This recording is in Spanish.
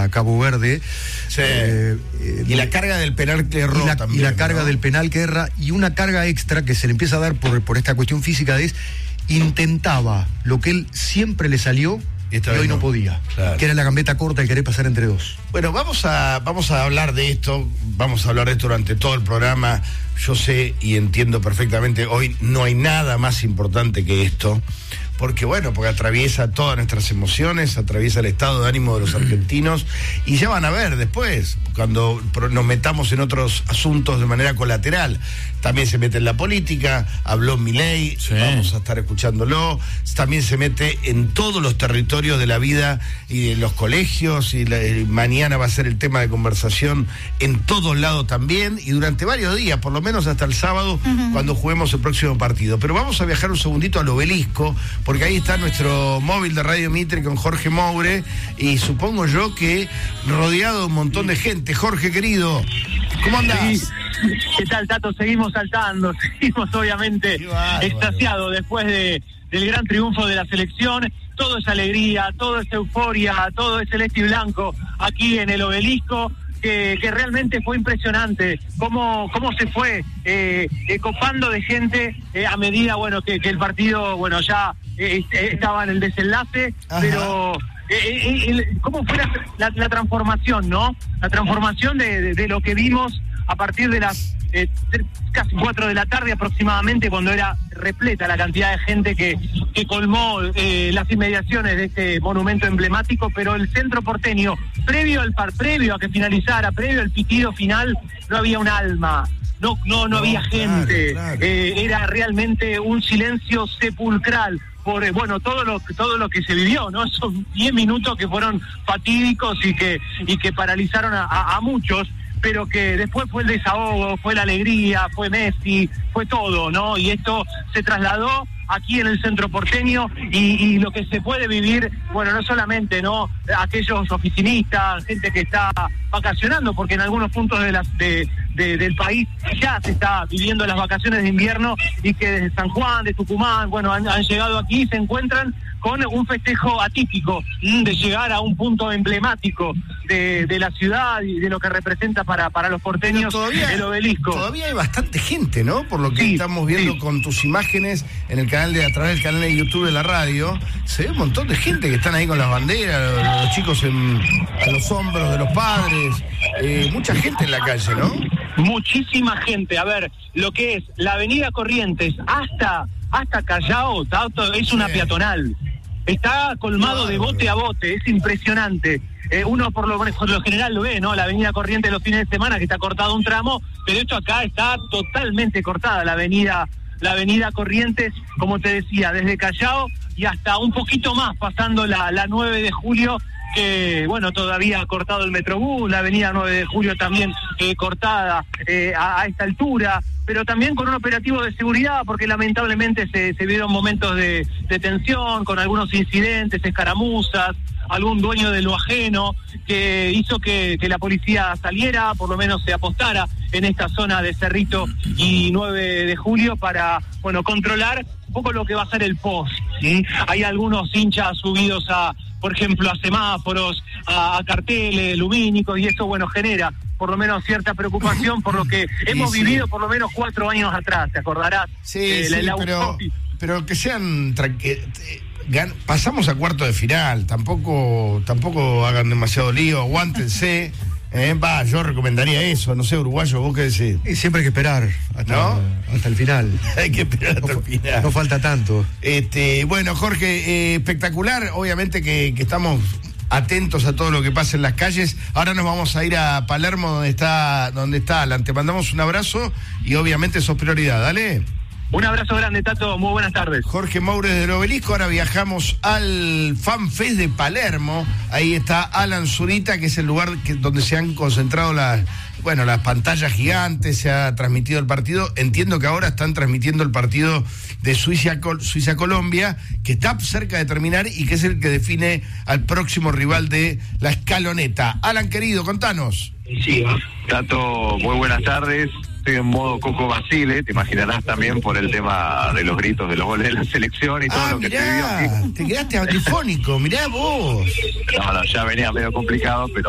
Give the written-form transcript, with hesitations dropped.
a Cabo Verde. Sí. Y la carga del penal que erró también. Y la carga ¿no? del penal que erra, y una carga extra que se le empieza a dar por esta cuestión física intentaba lo que él siempre le salió y hoy no podía, claro. Que era la gambeta corta, el querer pasar entre dos. Bueno, vamos a hablar de esto, durante todo el programa. Yo sé y entiendo perfectamente, hoy no hay nada más importante que esto, porque atraviesa todas nuestras emociones, atraviesa el estado de ánimo de los argentinos, y ya van a ver después, cuando nos metamos en otros asuntos de manera colateral. También se mete en la política, habló Milei, sí. Vamos a estar escuchándolo. También se mete en todos los territorios de la vida y de los colegios, y mañana va a ser el tema de conversación en todos lados también, y durante varios días, por lo menos hasta el sábado, cuando juguemos el próximo partido. Pero vamos a viajar un segundito al Obelisco, porque ahí está nuestro móvil de Radio Mitre con Jorge Moure, y supongo yo que rodeado de un montón de gente. Jorge, querido, ¿cómo andás? Sí. ¿Qué tal, Tato? Seguimos saltando, seguimos obviamente extasiados después del gran triunfo de la selección. Todo es alegría, todo es euforia, todo es celeste y blanco aquí en el Obelisco, que realmente fue impresionante cómo se fue copando de gente a medida que el partido ya estaba en el desenlace. Ajá. Pero cómo fue la transformación, ¿no? La transformación de lo que vimos a partir de las casi 4 de la tarde aproximadamente, cuando era repleta la cantidad de gente que colmó las inmediaciones de este monumento emblemático. Pero el centro porteño, previo a que finalizara, previo al pitido final, no había un alma, no había gente. Claro. Era realmente un silencio sepulcral por todo lo que se vivió, ¿no? Esos 10 minutos que fueron fatídicos y que paralizaron a muchos, pero que después fue el desahogo, fue la alegría, fue Messi, fue todo, ¿no? Y esto se trasladó aquí en el centro porteño, y lo que se puede vivir, no solamente, ¿no?, aquellos oficinistas, gente que está vacacionando, porque en algunos puntos del país ya se está viviendo las vacaciones de invierno, y que desde San Juan, de Tucumán, han llegado aquí y se encuentran con un festejo atípico de llegar a un punto emblemático de la ciudad y de lo que representa para los porteños el Obelisco. Todavía hay bastante gente, ¿no? Por lo que estamos viendo con tus imágenes en el a través del canal de YouTube de la radio, se ve un montón de gente que están ahí con las banderas, los chicos a los hombros de los padres, mucha gente en la calle, ¿no? Muchísima gente. A ver, lo que es la avenida Corrientes hasta Callao, Tato, es una peatonal. Está colmado de bote a bote, es impresionante. Uno por lo general lo ve, ¿no? La avenida Corrientes los fines de semana, que está cortado un tramo, pero esto acá está totalmente cortada, la avenida Corrientes, como te decía, desde Callao y hasta un poquito más, pasando la 9 de julio, que todavía ha cortado el Metrobús, la avenida 9 de julio también cortada a esta altura, pero también con un operativo de seguridad, porque lamentablemente se vieron momentos de tensión, con algunos incidentes, escaramuzas, algún dueño de lo ajeno, que hizo que la policía saliera, por lo menos se apostara en esta zona de Cerrito y 9 de julio para, controlar un poco lo que va a ser el post, ¿sí? Hay algunos hinchas subidos por ejemplo, a semáforos, a carteles lumínicos, y eso, genera por lo menos cierta preocupación por lo que hemos vivido por lo menos 4 años atrás, ¿te acordarás? Pero que sean pasamos a cuarto de final, tampoco hagan demasiado lío, aguántense. Yo recomendaría eso, no sé, uruguayo, ¿vos qué decís? Y siempre hay que esperar hasta el final. Hay que esperar hasta el final. No falta tanto. Jorge, espectacular, obviamente que estamos atentos a todo lo que pasa en las calles. Ahora nos vamos a ir a Palermo, donde está Alan. Te mandamos un abrazo y obviamente sos prioridad, dale. Un abrazo grande, Tato, muy buenas tardes. Jorge Moure del Obelisco. Ahora viajamos al FanFest de Palermo. Ahí está Alan Zurita, que es el lugar donde se han concentrado las pantallas gigantes, se ha transmitido el partido. Entiendo que ahora están transmitiendo el partido de Suiza-Colombia, que está cerca de terminar y que es el que define al próximo rival de la escaloneta. Alan, querido, contanos. Sí, Tato, muy buenas tardes. Estoy en modo Coco Basile, te imaginarás también por el tema de los gritos de los goles de la selección y todo lo que se vivió aquí. Te quedaste antifónico, mirá vos. No, ya venía medio complicado, pero